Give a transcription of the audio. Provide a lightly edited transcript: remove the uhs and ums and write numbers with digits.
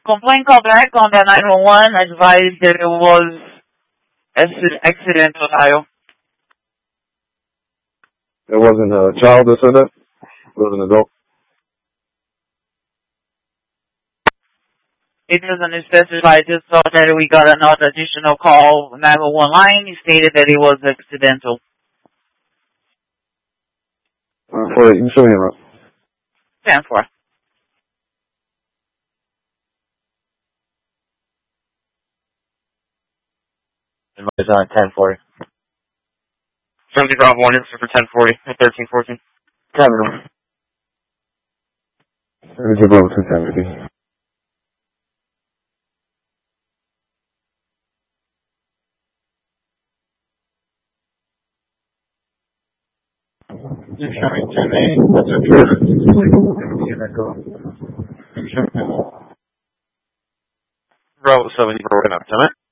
Complaint call back on the 911 advised that it was accidental, Ohio. It wasn't a child that said that? It was an adult? It doesn't specify. I just saw that we got another additional call, 911 line. He stated that it was accidental. You show me around. 10-4. It's on 1040. 70 Bravo 1 is for 1040 at 1314. Terminal. 70 Bravo 270. You're showing 10-8. That's okay. Bravo 70 broken up. 10-8.